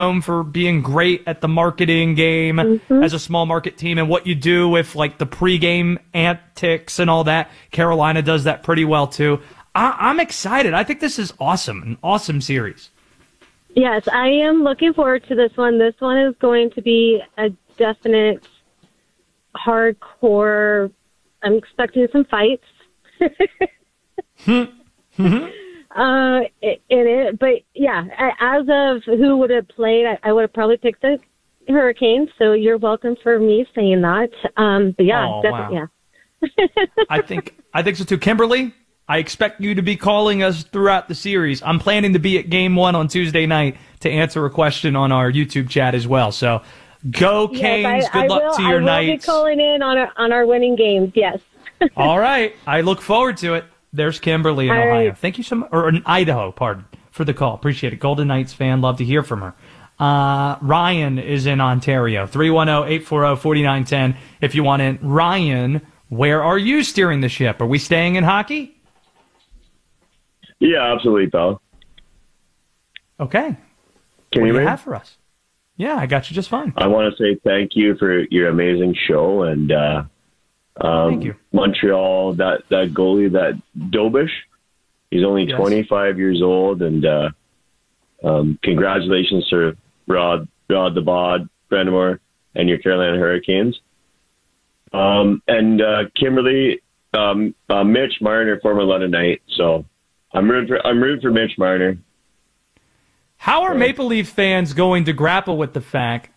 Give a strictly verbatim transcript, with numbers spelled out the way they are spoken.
known for being great at the marketing game Mm-hmm. as a small market team, and what you do with like the pregame antics and all that. Carolina does that pretty well too. I- I'm excited. I think this is awesome, an awesome series. Yes, I am looking forward to this one. This one is going to be a definite hardcore. I'm expecting some fights. mm-hmm. uh, in it, but yeah, as of who would have played, I, I would have probably picked the Hurricanes. So you're welcome for me saying that. Um, but yeah, Oh, definitely, wow. yeah. I think I think so too. Kimberly, I expect you to be calling us throughout the series. I'm planning to be at game one on Tuesday night to answer a question on our YouTube chat as well. So go Canes. Yes, I, Good I luck will, to your I will nights. be calling in on our, on our winning games, yes. All right. I look forward to it. There's Kimberly in All Ohio. right. Thank you so much. Or in Idaho, pardon, for the call. Appreciate it. Golden Knights fan. Love to hear from her. Uh, Ryan is in Ontario. three one zero, eight four zero, four nine one zero if you want in. Ryan, where are you steering the ship? Are we staying in hockey? Yeah, absolutely, pal. Okay. Can what you do hear you me? have for us? Yeah, I got you just fine. I want to say thank you for your amazing show, and uh, um, Thank you. Montreal, that, that goalie, that Dobish, he's only Yes. twenty-five years old, and uh, um, congratulations to Rod, Rod the Bod, Brandamore, and your Carolina Hurricanes. Um, and uh, Kimberly, um, uh, Mitch Marner, former London Knight, so I'm rooting for I'm rooting for Mitch Marner. How are Maple Leaf fans going to grapple with the fact